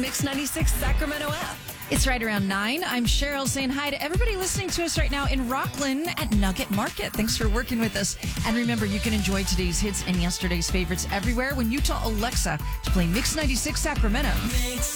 Mix 96 Sacramento app. It's right around 9. I'm Cheryl saying hi to everybody listening to us right now in Rockland at Nugget Market. Thanks for working with us. And remember, you can enjoy today's hits and yesterday's favorites everywhere when you tell Alexa to play Mix 96 Sacramento. Mix